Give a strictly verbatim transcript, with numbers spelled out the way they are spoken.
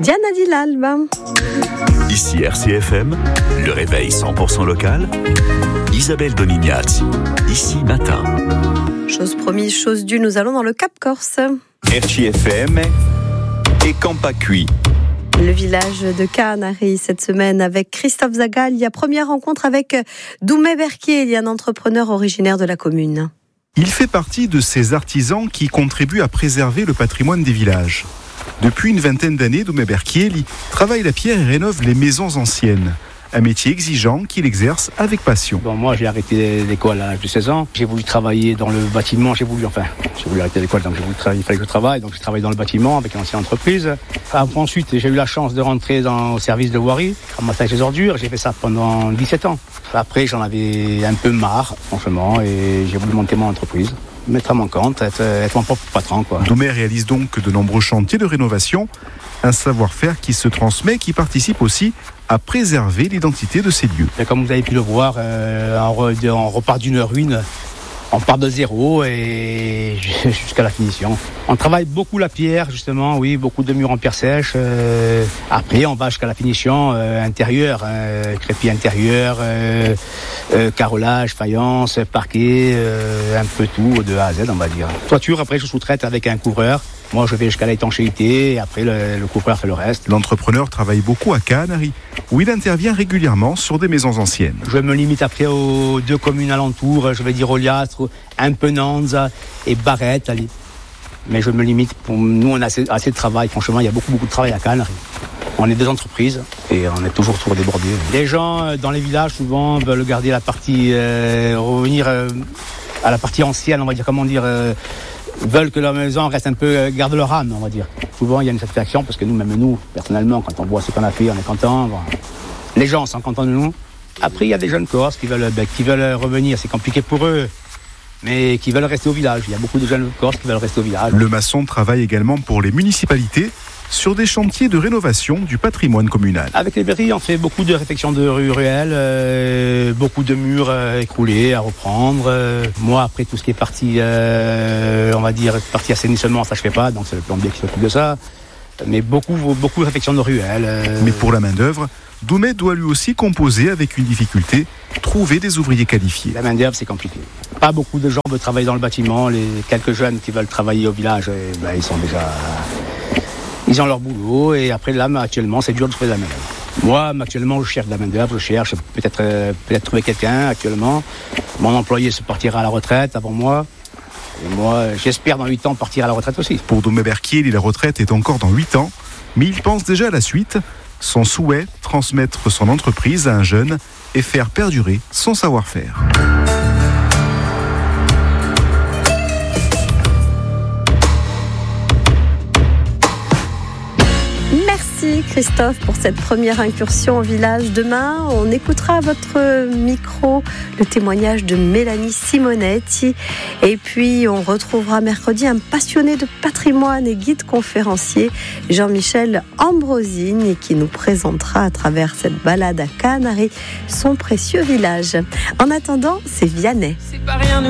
Diana Dillalbe. Ici R C F M, le réveil cent pour cent local. Isabelle Donignazzi, ici matin. Chose promise, chose due, nous allons dans le Cap Corse. R C F M et Campacui. Le village de Canary cette semaine avec Christophe Zagal. Il y a première rencontre avec Doumé Berquier, il y a un entrepreneur originaire de la commune. Il fait partie de ces artisans qui contribuent à préserver le patrimoine des villages. Depuis une vingtaine d'années, Doumé Berquier travaille la pierre et rénove les maisons anciennes. Un métier exigeant qu'il exerce avec passion. Bon, moi, j'ai arrêté l'école à l'âge de seize ans. J'ai voulu travailler dans le bâtiment. J'ai voulu, enfin, j'ai voulu arrêter l'école, donc j'ai voulu travailler, il fallait que je travaille. Donc, j'ai travaillé dans le bâtiment avec une ancienne entreprise. Ensuite, j'ai eu la chance de rentrer dans le service de voirie, ramassage des ordures. J'ai fait ça pendant dix-sept ans. Après, j'en avais un peu marre, franchement, et j'ai voulu monter mon entreprise, mettre à mon compte, être, être mon propre patron, quoi. Doumé réalise donc de nombreux chantiers de rénovation. Un savoir-faire qui se transmet, qui participe aussi à préserver l'identité de ces lieux. Et comme vous avez pu le voir, euh, on, on repart d'une ruine, on part de zéro et jusqu'à la finition. On travaille beaucoup la pierre, justement, oui, beaucoup de murs en pierre sèche. Euh, après, on va jusqu'à la finition euh, intérieure, euh, crépi intérieur, euh, euh, carrelage, faïence, parquet, euh, un peu tout de A à Z, on va dire. Toiture, après, je sous-traite avec un couvreur. Moi, je vais jusqu'à l'étanchéité et après, le, le couvreur fait le reste. L'entrepreneur travaille beaucoup à Canary, où il intervient régulièrement sur des maisons anciennes. Je me limite après aux deux communes alentours, je vais dire Oliastre, un peu Nantes et Barrette, allez. Mais je me limite, pour nous, on a assez, assez de travail. Franchement, il y a beaucoup, beaucoup de travail à Canary. On est des entreprises et on est toujours toujours débordés. Les gens dans les villages, souvent, veulent garder la partie, euh, revenir euh, à la partie ancienne, on va dire, comment dire... Euh, veulent que leur maison reste un peu, euh, garde leur âme, on va dire. Souvent, il y a une satisfaction parce que nous, même nous, personnellement, quand on voit ce qu'on a fait, on est content. Bon. Les gens sont contents de nous. Après, il y a des jeunes Corses qui veulent, ben, qui veulent revenir. C'est compliqué pour eux, mais qui veulent rester au village. Il y a beaucoup de jeunes Corses qui veulent rester au village. Le maçon travaille également pour les municipalités sur des chantiers de rénovation du patrimoine communal. Avec les mairies, on fait beaucoup de réfections de rues ruelles, euh, beaucoup de murs euh, écroulés à reprendre. Euh, moi, après tout ce qui est parti, euh, on va dire, partie assainissement, ça je fais pas, donc c'est le plombier qui s'occupe de ça. Mais beaucoup, beaucoup de réfections de ruelles. Euh... Mais pour la main-d'œuvre, Doumé doit lui aussi composer avec une difficulté, trouver des ouvriers qualifiés. La main-d'œuvre, c'est compliqué. Pas beaucoup de gens veulent travailler dans le bâtiment. Les quelques jeunes qui veulent travailler au village, eh ben, ils sont déjà... Ils ont leur boulot et après là, actuellement, c'est dur de trouver de la main-d'œuvre. Moi, actuellement, je cherche de la main-d'œuvre, je cherche peut-être, euh, peut-être trouver quelqu'un actuellement. Mon employé se partira à la retraite avant moi. Et moi, j'espère dans huit ans partir à la retraite aussi. Pour Doumé Berquier, la retraite est encore dans huit ans, mais il pense déjà à la suite. Son souhait, transmettre son entreprise à un jeune et faire perdurer son savoir-faire. Merci Christophe pour cette première incursion au village. Demain, on écoutera à votre micro le témoignage de Mélanie Simonetti. Et puis, on retrouvera mercredi un passionné de patrimoine et guide conférencier, Jean-Michel Ambrosini, qui nous présentera à travers cette balade à Canary son précieux village. En attendant, c'est Vianney. C'est pas rien,